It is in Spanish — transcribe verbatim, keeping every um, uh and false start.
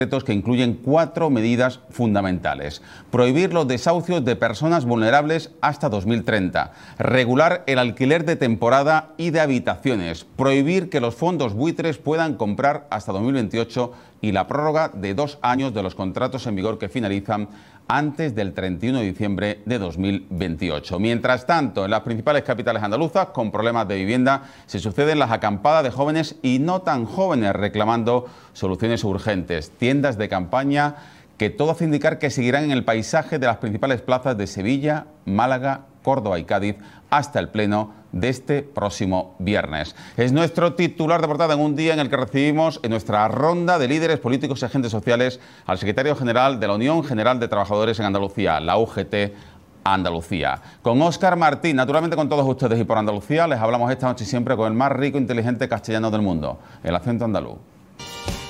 que incluyen cuatro medidas fundamentales. Prohibir los desahucios de personas vulnerables hasta dos mil treinta. Regular el alquiler de temporada y de habitaciones. Prohibir que los fondos buitres puedan comprar hasta dos mil veintiocho y la prórroga de dos años de los contratos en vigor que finalizan antes del treinta y uno de diciembre de dos mil veintiocho. Mientras tanto, en las principales capitales andaluzas, con problemas de vivienda, se suceden las acampadas de jóvenes y no tan jóvenes reclamando soluciones urgentes. Tiendas de campaña que todo hace indicar que seguirán en el paisaje de las principales plazas de Sevilla, Málaga, Córdoba y Cádiz hasta el pleno de este próximo viernes. Es nuestro titular de portada en un día en el que recibimos en nuestra ronda de líderes políticos y agentes sociales al secretario general de la Unión General de Trabajadores en Andalucía, la U G T Andalucía. Con Óscar Martín, naturalmente con todos ustedes y por Andalucía, les hablamos esta noche siempre con el más rico e inteligente castellano del mundo, el acento andaluz.